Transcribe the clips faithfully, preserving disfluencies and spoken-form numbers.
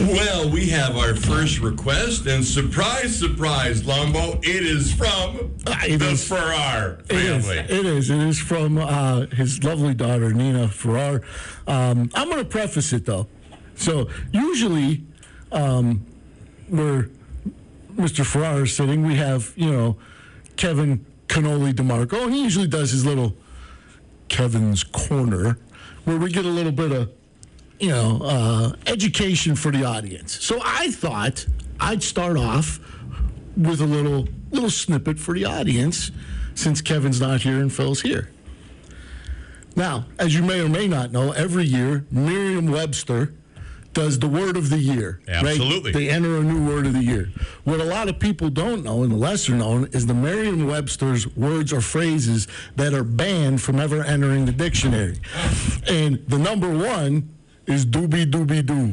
Well, we have our first request, and surprise, surprise, Lombo, it is from it the is, Farrar it is, family. It is. It is from uh, his lovely daughter, Nina Farrar. Um, I'm going to preface it, though. So, usually, um, where Mister Farrar is sitting, we have, you know, Kevin Cannoli DeMarco, and he usually does his little Kevin's Corner, where we get a little bit of, you know, uh, education for the audience. So I thought I'd start off with a little little snippet for the audience, since Kevin's not here and Phil's here. Now, as you may or may not know, every year Merriam-Webster does the word of the year. Absolutely. Right? They enter a new word of the year. What a lot of people don't know, and the lesser known, is the Merriam-Webster's words or phrases that are banned from ever entering the dictionary. And the number one is doobie doobie doo.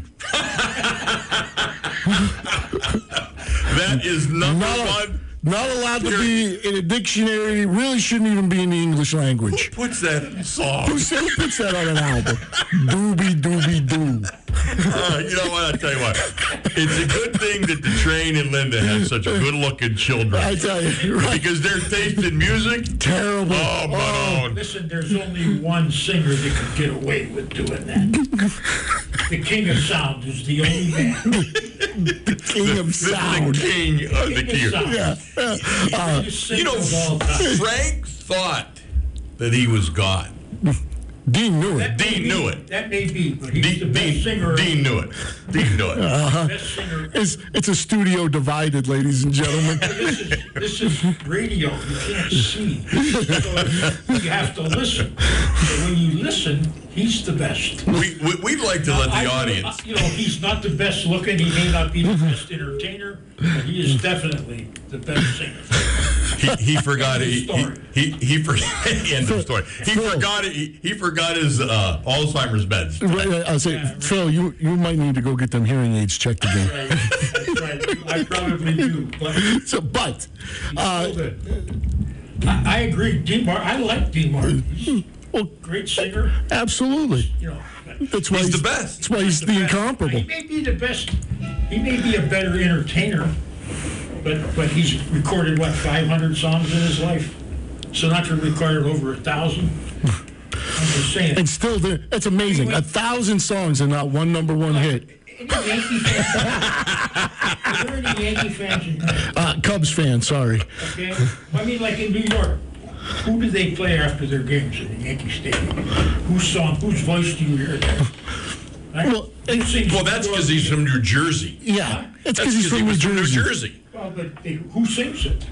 That is number Not, one. not allowed to be in a dictionary. Really shouldn't even be in the English language. Who puts that in a song? Who, who puts that on an album? Doobie doobie doo. Uh, you know what? I'll tell you what. It's a good thing that the Train and Linda have such good-looking children. I tell you, right? Because their taste in music, Terrible. oh, my Oh. own. Listen, there's only one singer that could get away with doing that. The King of Sound is the only man. The king of The, sound. the king of the King key. of Sound. Yeah. Uh, Greatest singer You know, of all time. Frank thought that he was God. Dean knew it. That may Dean be- knew it. That may be, but he's the Dean, best Dean, singer. Dean knew it. Dean knew it. Best singer. It's, it's a studio divided, ladies and gentlemen. This is, this is radio. You can't see. So you have to listen. So when you listen, he's the best. We, we, we'd like to let I- the audience. You know, he's not the best looking. He may not be the best entertainer, but he is definitely the best singer. He, he forgot it. He, End of story. he, he, he forgot. End of story. He Phil. forgot it. He, he forgot his uh, Alzheimer's meds. Right, I'll say, Phil, you, you might need to go get them hearing aids checked again. Right, that's right. I probably do, but So, but, he's uh, still good. I, I agree. Dean Martin. I like Dean Martin. He's well, a great singer. absolutely. You know, but That's why He's the best. That's why he's the, best. incomparable. He may be the best. He may be a better entertainer, but but he's recorded what five hundred songs in his life. Sinatra recorded over a thousand. I'm just saying. And still, there- that's amazing. A thousand songs and not one number one hit. Any Yankee fans? Are there any Yankee fans in town? Uh, Cubs fan, sorry. Okay. I mean, like in New York, who do they play after their games in the Yankee Stadium? Whose song? Whose voice do you hear there? Right? Well, Who sings Well, that's because he's from New Jersey. Yeah, it's That's because he's he from New was Jersey. New Jersey. Well, but they, who sings it?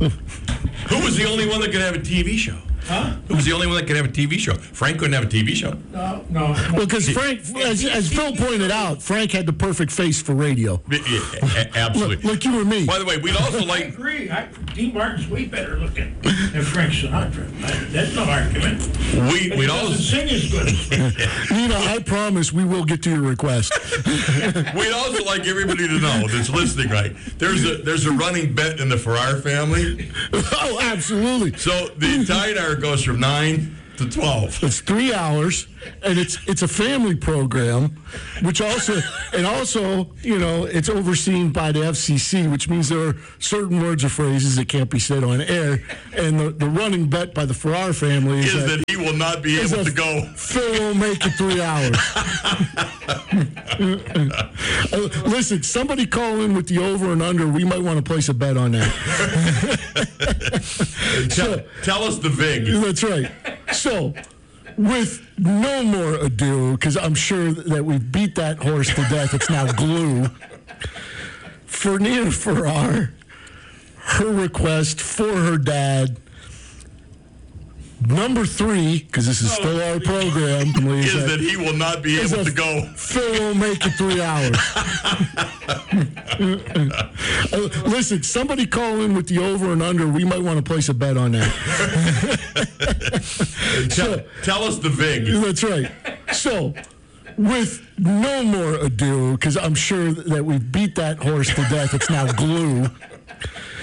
Who was the only one that could have a T V show? Huh? Who was the only one that could have a T V show? Frank couldn't have a T V show. No, no. Well, because Frank, as, as Phil pointed out, Frank had the perfect face for radio. Yeah, a- Absolutely. Like you or me. By the way, we'd also I like. agree. I, Dean Martin's way better looking than Frank Sinatra. I, that's no argument. We, But we'd he doesn't also. sing as good as Frank. Nina, I promise we will get to your request. We'd also like everybody to know that's listening, right? There's a there's a running bet in the Farrar family. Oh, absolutely. So the Italian hour goes from nine to twelve. It's three hours, and it's it's a family program, which also and also you know it's overseen by the F C C, which means there are certain words or phrases that can't be said on air. And the, the running bet by the Farrar family is, Is that he will not be is able that to go. Phil won't make it three hours. Uh, listen, somebody call in with the over and under. We might want to place a bet on that. Tell, tell us the vig. That's right. So, with no more ado, because I'm sure that we've beat that horse to death, it's now glue. For Nina Farrar, her request for her dad, number three, because this is still our program, Is that he will not be is able a to go. Phil won't make it three hours. Uh, listen, somebody call in with the over and under. We might want to place a bet on that. Tell, tell us the vig. That's right. So, with no more ado, because I'm sure that we've beat that horse to death, it's now glue.